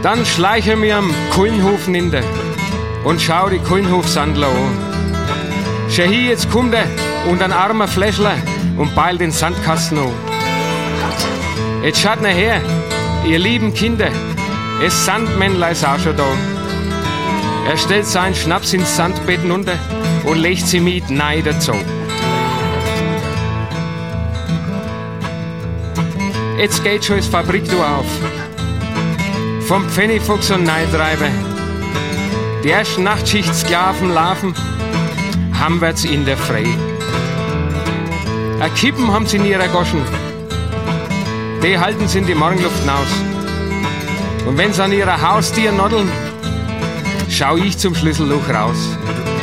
Dann schleiche mir am Kullenhofen in der und schau die Kullenhofsandler an. Schau hier, jetzt kommt er und ein armer Fläschler und beilt den Sandkasten an. Jetzt schaut nur her, ihr lieben Kinder, es Sandmännlein ist auch schon da. Er stellt seinen Schnaps ins Sandbetten unter und legt sie mit nein dazu. Jetzt geht schon das Fabriktor auf. Vom Pfennigfuchs und Neidreiber. Die ersten Nachtschicht-Sklaven laufen heimwärts in der Frei. Ein Kippen haben sie in ihrer Goschen. Die halten sie in die Morgenluft hinaus. Und wenn sie an ihrer Haustier noddeln, schau ich zum Schlüsselloch raus.